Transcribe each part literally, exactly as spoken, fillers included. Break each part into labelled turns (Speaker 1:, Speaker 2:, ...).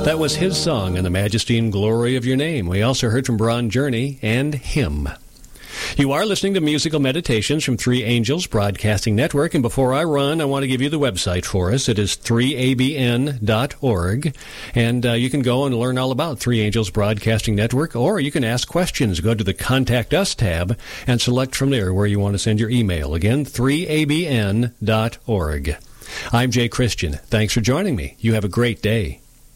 Speaker 1: That was his song, "In the Majesty and Glory of Your Name." We also heard from Braun Journey and Hymn. You are listening to Musical Meditations from Three Angels Broadcasting Network, and before I run, I want to give you the website for us. It is three A B N dot org, and uh, you can go and learn all about Three Angels Broadcasting Network, or you can ask questions. Go to the Contact Us tab and select from there where you want to send your email. Again, three A B N dot org. I'm Jay Christian. Thanks for joining me. You have a great day.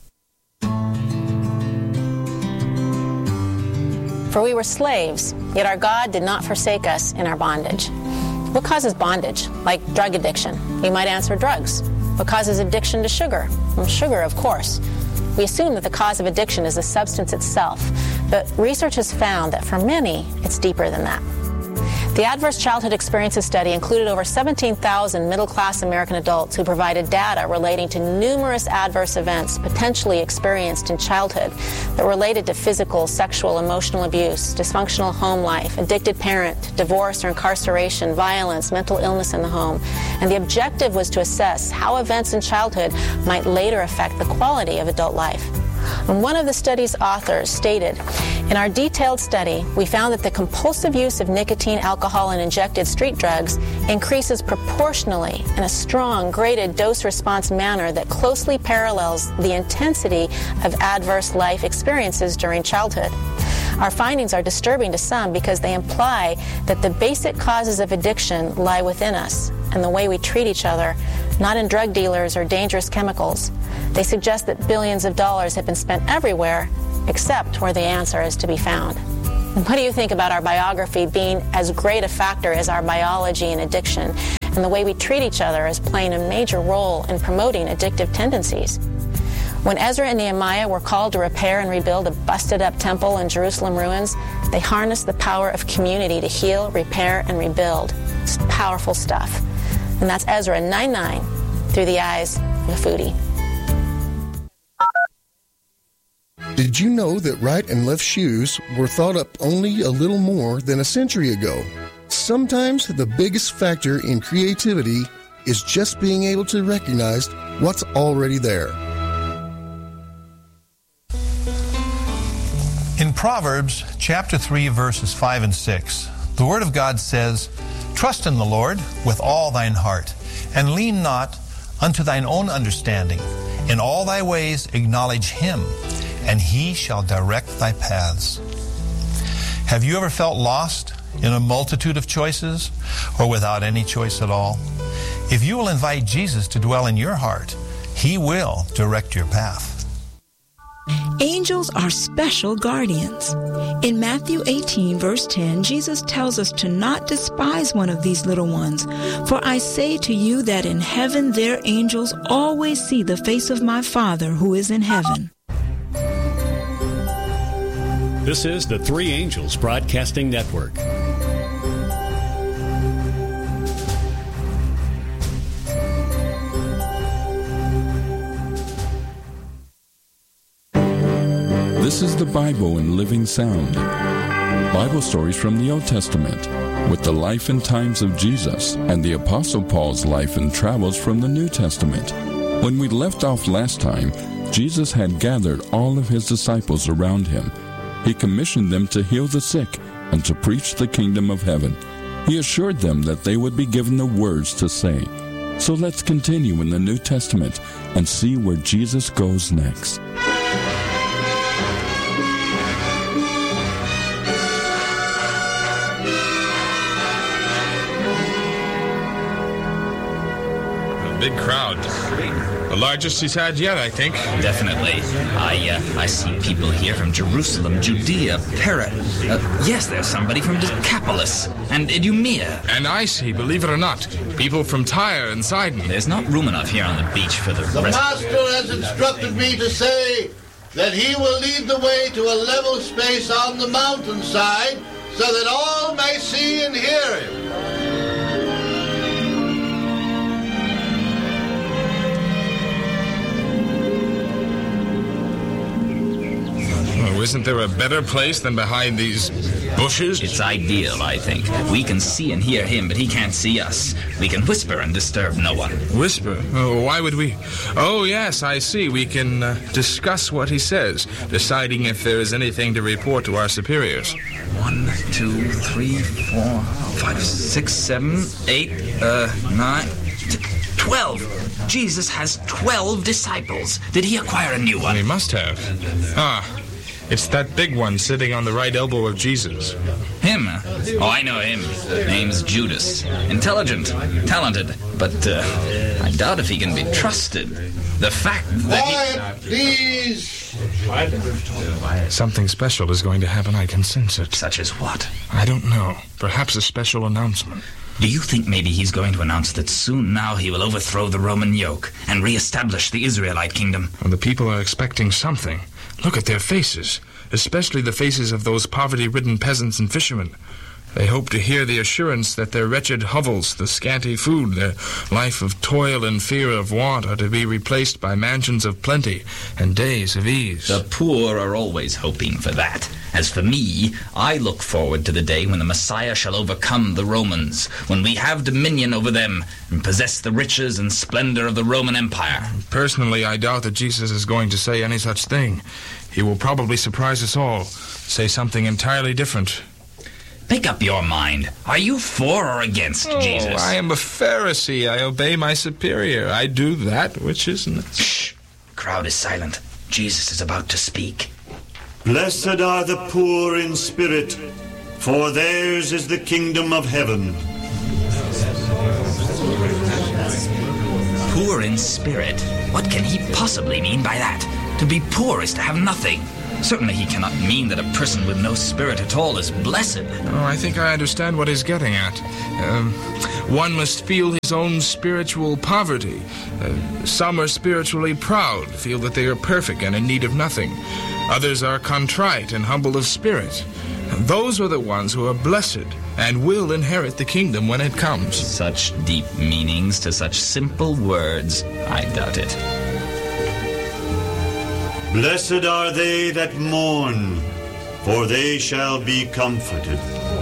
Speaker 2: For we were slaves, yet our God did not forsake us in our bondage. What causes bondage? Like drug addiction. We might answer drugs. What causes addiction to sugar? Well, sugar, of course. We assume that the cause of addiction is the substance itself, but research has found that for many, it's deeper than that. The Adverse Childhood Experiences Study included over seventeen thousand middle-class American adults who provided data relating to numerous adverse events potentially experienced in childhood that related to physical, sexual, emotional abuse, dysfunctional home life, addicted parent, divorce or incarceration, violence, mental illness in the home. And the objective was to assess how events in childhood might later affect the quality of adult life. And one of the study's authors stated, "In our detailed study, we found that the compulsive use of nicotine, alcohol, and injected street drugs increases proportionally in a strong, graded dose-response manner that closely parallels the intensity of adverse life experiences during childhood. Our findings are disturbing to some because they imply that the basic causes of addiction lie within us and the way we treat each other, not in drug dealers or dangerous chemicals. They suggest that billions of dollars have been spent everywhere except where the answer is to be found." And what do you think about our biography being as great a factor as our biology and addiction, and the way we treat each other as playing a major role in promoting addictive tendencies? When Ezra and Nehemiah were called to repair and rebuild a busted-up temple in Jerusalem ruins, they harnessed the power of community to heal, repair, and rebuild. It's powerful stuff. And that's Ezra nine nine, through the eyes of a foodie.
Speaker 3: Did you know that right and left shoes were thought up only a little more than a century ago? Sometimes the biggest factor in creativity is just being able to recognize what's already there.
Speaker 4: In Proverbs chapter three, verses five and six, the Word of God says, "Trust in the Lord with all thine heart, and lean not unto thine own understanding. In all thy ways acknowledge Him, and He shall direct thy paths." Have you ever felt lost in a multitude of choices, or without any choice at all? If you will invite Jesus to dwell in your heart, He will direct your path.
Speaker 5: Angels are special guardians. In Matthew eighteen, verse ten, Jesus tells us to not despise one of these little ones. "For I say to you that in heaven their angels always see the face of my Father who is in heaven."
Speaker 1: This is the Three Angels Broadcasting Network.
Speaker 6: This is the Bible in Living Sound. Bible stories from the Old Testament with the life and times of Jesus and the Apostle Paul's life and travels from the New Testament. When we left off last time, Jesus had gathered all of his disciples around him. He commissioned them to heal the sick and to preach the kingdom of heaven. He assured them that they would be given the words to say. So let's continue in the New Testament and see where Jesus goes next.
Speaker 7: Big crowd. The largest he's had yet, I think.
Speaker 8: Definitely. I uh, I see people here from Jerusalem, Judea, Pera. Uh, yes, there's somebody from Decapolis and Idumea.
Speaker 7: And I see, believe it or not, people from Tyre and Sidon.
Speaker 8: There's not room enough here on the beach for the,
Speaker 9: the
Speaker 8: rest.
Speaker 9: The Master has instructed me to say that he will lead the way to a level space on the mountainside so that all may see and hear him.
Speaker 7: isn't there a better place than behind these bushes?
Speaker 8: It's ideal, I think. We can see and hear him, but he can't see us. We can whisper and disturb no one.
Speaker 7: Whisper? Oh, why would we? Oh, yes, I see. We can uh, discuss what he says, deciding if there is anything to report to our superiors.
Speaker 8: One, two, three, four, five, six, seven, eight, uh, nine, t- twelve. Jesus has twelve disciples. Did he acquire a new one?
Speaker 7: He must have. Ah, it's that big one sitting on the right elbow of Jesus.
Speaker 8: Him? Oh, I know him. Name's Judas. Intelligent, talented, but uh, I doubt if he can be trusted. The fact that
Speaker 9: Quiet, please!
Speaker 7: Something special is going to happen, I can sense it.
Speaker 8: Such as what?
Speaker 7: I don't know. Perhaps a special announcement.
Speaker 8: Do you think maybe he's going to announce that soon now he will overthrow the Roman yoke and re-establish the Israelite kingdom?
Speaker 7: Well, the people are expecting something. Look at their faces, especially the faces of those poverty-ridden peasants and fishermen. They hope to hear the assurance that their wretched hovels, the scanty food, their life of toil and fear of want are to be replaced by mansions of plenty and days of ease.
Speaker 8: The poor are always hoping for that. As for me, I look forward to the day when the Messiah shall overcome the Romans, when we have dominion over them and possess the riches and splendor of the Roman Empire.
Speaker 7: Personally, I doubt that Jesus is going to say any such thing. He will probably surprise us all, say something entirely different.
Speaker 8: Make up your mind. Are you for or against
Speaker 7: oh,
Speaker 8: Jesus?
Speaker 7: I am a Pharisee. I obey my superior. I do that which isn't.
Speaker 8: Shh! Crowd is silent. Jesus is about to speak.
Speaker 10: Blessed are the poor in spirit, for theirs is the kingdom of heaven.
Speaker 8: Poor in spirit? What can he possibly mean by that? To be poor is to have nothing. Certainly he cannot mean that a person with no spirit at all is blessed.
Speaker 7: Oh, I think I understand what he's getting at. Um, one must feel his own spiritual poverty. Uh, some are spiritually proud, feel that they are perfect and in need of nothing. Others are contrite and humble of spirit. Those are the ones who are blessed and will inherit the kingdom when it comes.
Speaker 8: Such deep meanings to such simple words. I doubt it.
Speaker 10: Blessed are they that mourn, for they shall be comforted.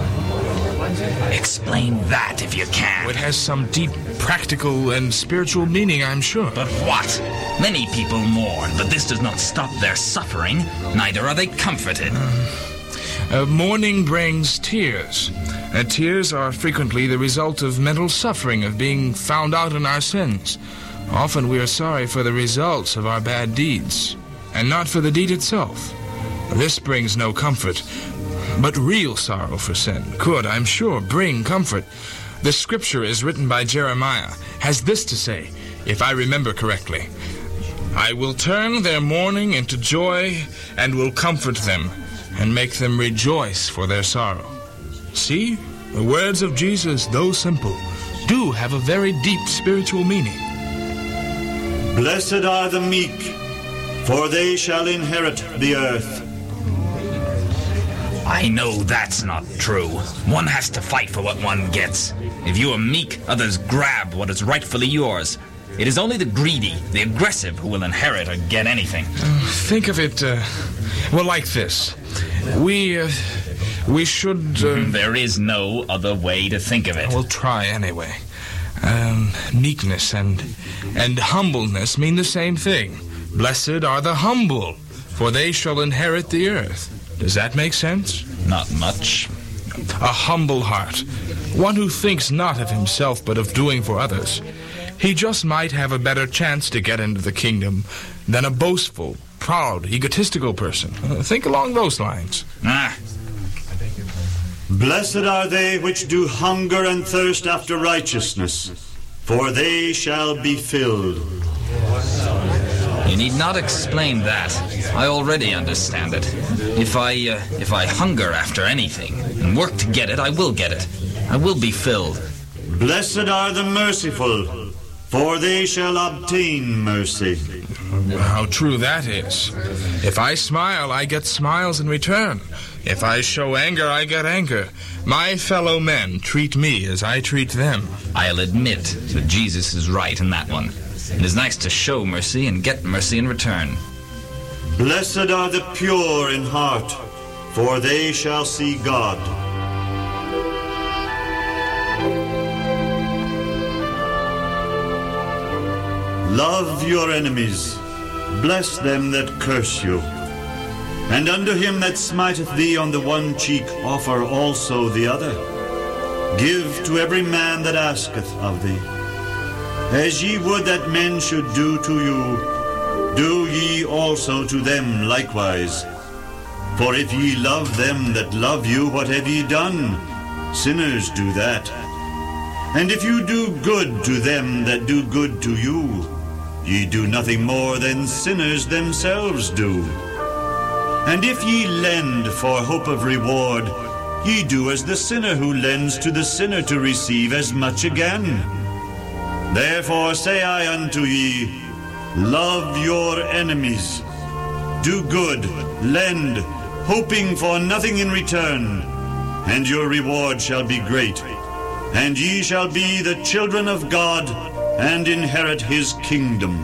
Speaker 8: Explain that if you can.
Speaker 7: It has some deep practical and spiritual meaning, I'm sure.
Speaker 8: But what? Many people mourn, but this does not stop their suffering. Neither are they comforted.
Speaker 7: Uh, uh, mourning brings tears. Uh, tears are frequently the result of mental suffering, of being found out in our sins. Often we are sorry for the results of our bad deeds, and not for the deed itself. This brings no comfort, but real sorrow for sin could, I'm sure, bring comfort. The scripture is written by Jeremiah, has this to say, if I remember correctly: I will turn their mourning into joy, and will comfort them, and make them rejoice for their sorrow. See, the words of Jesus, though simple, do have a very deep spiritual meaning.
Speaker 10: Blessed are the meek, for they shall inherit the earth.
Speaker 8: I know that's not true. One has to fight for what one gets. If you are meek, others grab what is rightfully yours. It is only the greedy, the aggressive, who will inherit or get anything.
Speaker 7: Uh, think of it, uh, well, like this. We, uh, we should... Uh,
Speaker 8: there is no other way to think of it.
Speaker 7: We'll try anyway. Um, meekness and, and humbleness mean the same thing. Blessed are the humble, for they shall inherit the earth. Does that make sense?
Speaker 8: Not much.
Speaker 7: A humble heart. One who thinks not of himself, but of doing for others. He just might have a better chance to get into the kingdom than a boastful, proud, egotistical person. Uh, think along those lines.
Speaker 8: Ah.
Speaker 10: Blessed are they which do hunger and thirst after righteousness, for they shall be filled.
Speaker 8: You need not explain that. I already understand it. If I, uh, if I hunger after anything and work to get it, I will get it. I will be filled.
Speaker 10: Blessed are the merciful, for they shall obtain mercy.
Speaker 7: How true that is. If I smile, I get smiles in return. If I show anger, I get anger. My fellow men treat me as I treat them.
Speaker 8: I'll admit that Jesus is right in that one. It is nice to show mercy and get mercy in return.
Speaker 10: Blessed are the pure in heart, for they shall see God. Love your enemies, bless them that curse you. And unto him that smiteth thee on the one cheek offer also the other. Give to every man that asketh of thee. As ye would that men should do to you, do ye also to them likewise. For if ye love them that love you, what have ye done? Sinners do that. And if you do good to them that do good to you, ye do nothing more than sinners themselves do. And if ye lend for hope of reward, ye do as the sinner who lends to the sinner to receive as much again. Therefore say I unto ye, love your enemies. Do good, lend, hoping for nothing in return, and your reward shall be great. And ye shall be the children of God, and inherit his kingdom.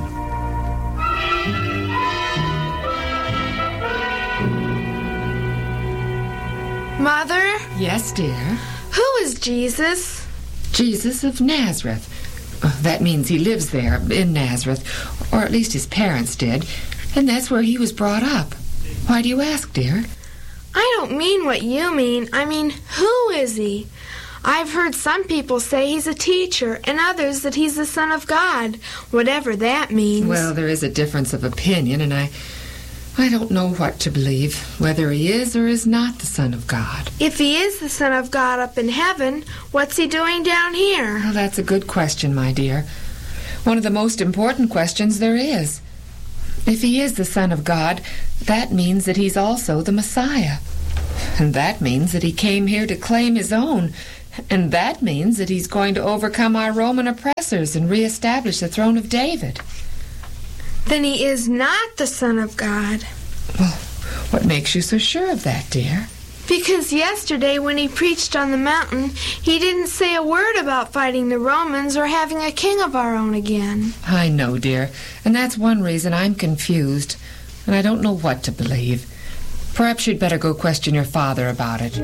Speaker 11: Mother?
Speaker 12: Yes, dear?
Speaker 11: Who is Jesus?
Speaker 12: Jesus of Nazareth. That means he lives there, in Nazareth, or at least his parents did, and that's where he was brought up. Why do you ask, dear?
Speaker 11: I don't mean what you mean. I mean, who is he? I've heard some people say he's a teacher, and others that he's the Son of God, whatever that means.
Speaker 12: Well, there is a difference of opinion, and I... I don't know what to believe, whether he is or is not the Son of God.
Speaker 11: If he is the Son of God up in heaven, what's he doing down here?
Speaker 12: Well, that's a good question, my dear. One of the most important questions there is. If he is the Son of God, that means that he's also the Messiah. And that means that he came here to claim his own. And that means that he's going to overcome our Roman oppressors and reestablish the throne of David.
Speaker 11: Then he is not the Son of God.
Speaker 12: Well, what makes you so sure of that, dear?
Speaker 11: Because yesterday when he preached on the mountain, he didn't say a word about fighting the Romans or having a king of our own again.
Speaker 12: I know, dear, and that's one reason I'm confused, and I don't know what to believe. Perhaps you'd better go question your father about it.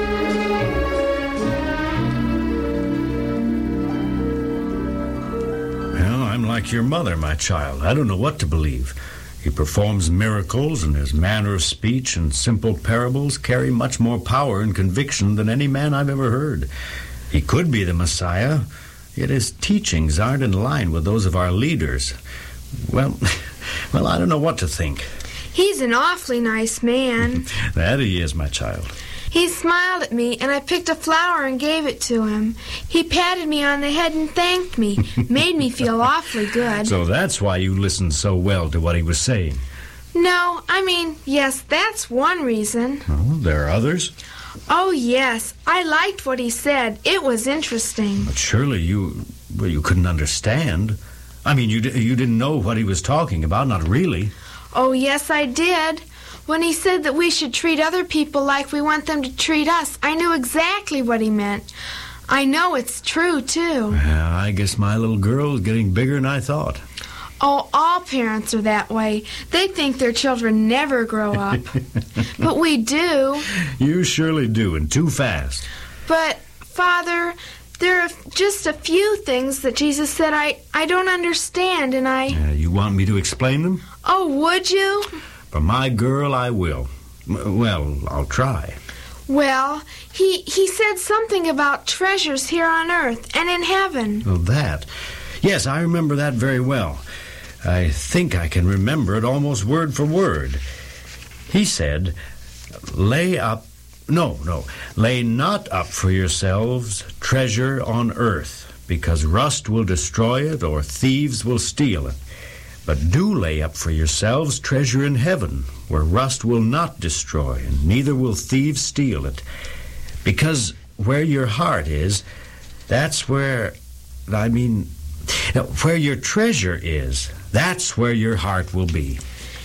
Speaker 13: I'm like your mother, my child. I don't know what to believe. He performs miracles, and his manner of speech and simple parables carry much more power and conviction than any man I've ever heard. He could be the Messiah, yet his teachings aren't in line with those of our leaders. Well, well, I don't know what to think.
Speaker 11: He's an awfully nice man.
Speaker 13: That he is, my child.
Speaker 11: He smiled at me, and I picked a flower and gave it to him. He patted me on the head and thanked me. Made me feel awfully good.
Speaker 13: So that's why you listened so well to what he was saying.
Speaker 11: No, I mean, yes, that's one reason.
Speaker 13: Oh, there are others?
Speaker 11: Oh, yes. I liked what he said. It was interesting.
Speaker 13: But surely you, well, you couldn't understand. I mean, you, you didn't know what he was talking about, not really.
Speaker 11: Oh, yes, I did. When he said that we should treat other people like we want them to treat us, I knew exactly what he meant. I know it's true, too.
Speaker 13: Well, I guess my little girl is getting bigger than I thought.
Speaker 11: Oh, all parents are that way. They think their children never grow up. But we do.
Speaker 13: You surely do, and too fast.
Speaker 11: But, Father, there are just a few things that Jesus said I, I don't understand, and I...
Speaker 13: Uh, you want me to explain them?
Speaker 11: Oh, would you?
Speaker 13: For my girl, I will. Well, I'll try.
Speaker 11: Well, he he said something about treasures here on earth and in heaven.
Speaker 13: Oh, that. Yes, I remember that very well. I think I can remember it almost word for word. He said, lay up, no, no, lay not up for yourselves treasure on earth, because rust will destroy it or thieves will steal it. But do lay up for yourselves treasure in heaven, where rust will not destroy, and neither will thieves steal it. Because where your heart is, that's where, I mean, where your treasure is, that's where your heart will be.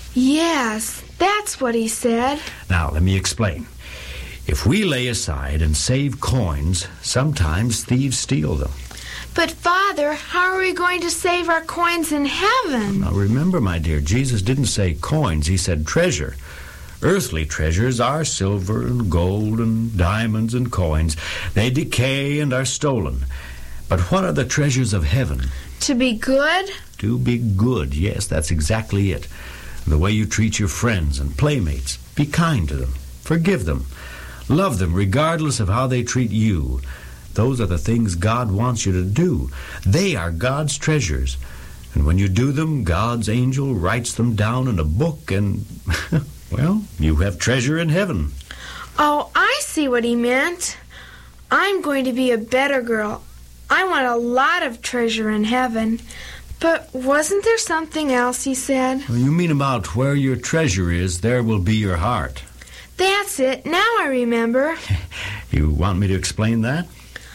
Speaker 11: Yes, that's what he said.
Speaker 13: Now, let me explain. If we lay aside and save coins, sometimes thieves steal them.
Speaker 11: But, Father, how are we going to save our coins in heaven?
Speaker 13: Now remember, my dear, Jesus didn't say coins, he said treasure. Earthly treasures are silver and gold and diamonds and coins. They decay and are stolen. But what are the treasures of heaven?
Speaker 11: To be good?
Speaker 13: To be good, yes, that's exactly it. The way you treat your friends and playmates. Be kind to them. Forgive them. Love them regardless of how they treat you. Those are the things God wants you to do. They are God's treasures. And when you do them, God's angel writes them down in a book and, well, you have treasure in heaven.
Speaker 11: Oh, I see what he meant. I'm going to be a better girl. I want a lot of treasure in heaven. But wasn't there something else he said?
Speaker 13: Well, you mean about where your treasure is, there will be your heart.
Speaker 11: That's it. Now I remember.
Speaker 13: You want me to explain that?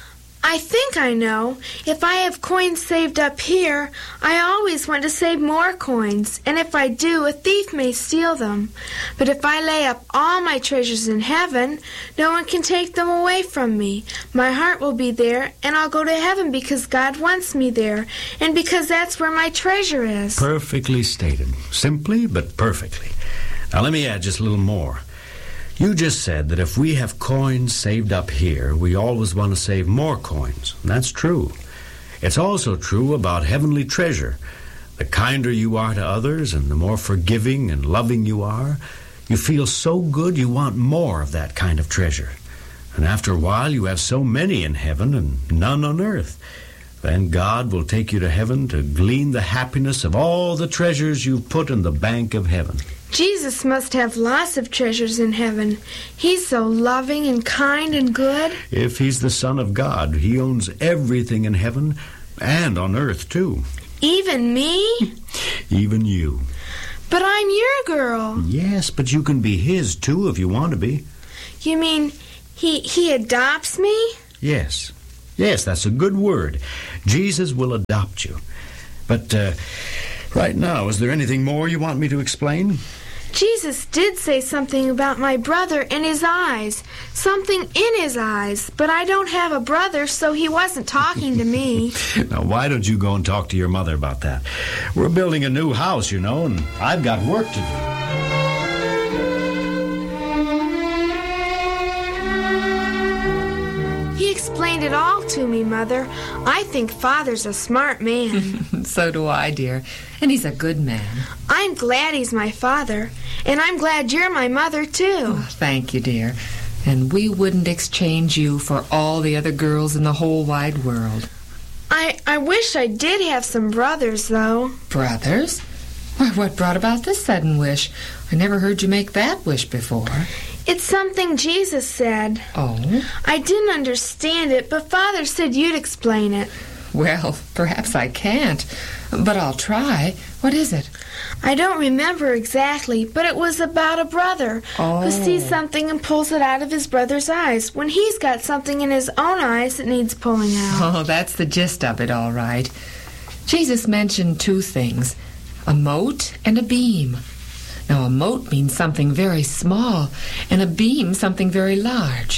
Speaker 11: I think I know. If I have coins saved up here, I always want to save more coins. And if I do, a thief may steal them. But if I lay up all my treasures in heaven, no one can take them away from me. My heart will be there, and I'll go to heaven because God wants me there, and because that's where my treasure is.
Speaker 13: Perfectly stated. Simply, but perfectly. Now let me add just a little more. You just said that if we have coins saved up here, we always want to save more coins. That's true. It's also true about heavenly treasure. The kinder you are to others and the more forgiving and loving you are, you feel so good you want more of that kind of treasure. And after a while, you have so many in heaven and none on earth. Then God will take you to heaven to glean the happiness of all the treasures you've put in the bank of heaven.
Speaker 11: Jesus must have lots of treasures in heaven. He's so loving and kind and good.
Speaker 13: If he's the Son of God, he owns everything in heaven and on earth, too.
Speaker 11: Even me?
Speaker 13: Even you.
Speaker 11: But I'm your girl.
Speaker 13: Yes, but you can be his, too, if you want to be.
Speaker 11: You mean he he adopts me?
Speaker 13: Yes. Yes, that's a good word. Jesus will adopt you. But uh, right now, is there anything more you want me to explain?
Speaker 11: Jesus did say something about my brother and his eyes. Something in his eyes. But I don't have a brother, so he wasn't talking to me.
Speaker 13: Now, why don't you go and talk to your mother about that? We're building a new house, you know, and I've got work to do.
Speaker 11: He explained it all to me, Mother. I think Father's a smart man.
Speaker 12: So do I, dear. And he's a good man.
Speaker 11: I'm glad he's my father. And I'm glad you're my mother, too.
Speaker 12: Oh, thank you, dear. And we wouldn't exchange you for all the other girls in the whole wide world.
Speaker 11: I, I wish I did have some brothers, though.
Speaker 12: Brothers? Why, what brought about this sudden wish? I never heard you make that wish before.
Speaker 11: It's something Jesus said.
Speaker 12: Oh?
Speaker 11: I didn't understand it, but Father said you'd explain it.
Speaker 12: Well, perhaps I can't, but I'll try. What is it?
Speaker 11: I don't remember exactly, but it was about a brother
Speaker 12: oh.
Speaker 11: who sees something and pulls it out of his brother's eyes when he's got something in his own eyes that needs pulling out.
Speaker 12: Oh, that's the gist of it, all right. Jesus mentioned two things, a mote and a beam. Now, a mote means something very small, and a beam something very large.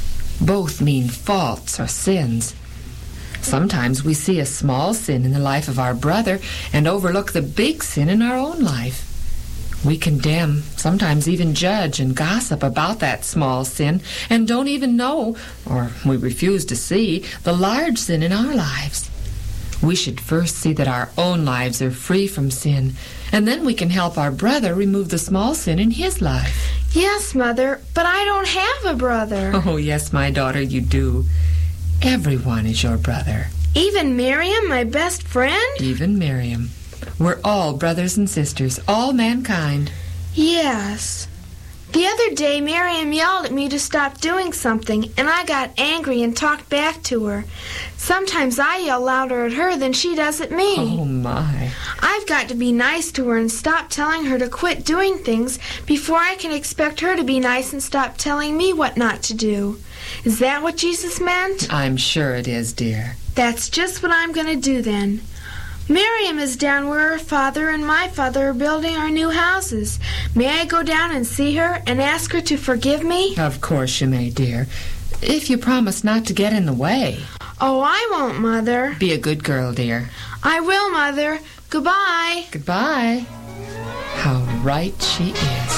Speaker 12: Both mean faults or sins. Sometimes we see a small sin in the life of our brother and overlook the big sin in our own life. We condemn, sometimes even judge and gossip about that small sin and don't even know, or we refuse to see, the large sin in our lives. We should first see that our own lives are free from sin, and then we can help our brother remove the small sin in his life.
Speaker 11: Yes, Mother, but I don't have a brother.
Speaker 12: Oh, yes, my daughter, you do. Everyone is your brother.
Speaker 11: Even Miriam, my best friend?
Speaker 12: Even Miriam. We're all brothers and sisters, all mankind.
Speaker 11: Yes. The other day, Miriam yelled at me to stop doing something, and I got angry and talked back to her. Sometimes I yell louder at her than she does at me.
Speaker 12: Oh, my.
Speaker 11: I've got to be nice to her and stop telling her to quit doing things before I can expect her to be nice and stop telling me what not to do. Is that what Jesus meant?
Speaker 12: I'm sure it is, dear.
Speaker 11: That's just what I'm going to do then. Miriam is down where her father and my father are building our new houses. May I go down and see her and ask her to forgive me?
Speaker 12: Of course you may, dear. If you promise not to get in the way.
Speaker 11: Oh, I won't, Mother.
Speaker 12: Be a good girl, dear.
Speaker 11: I will, Mother. Goodbye.
Speaker 12: Goodbye. How right she is.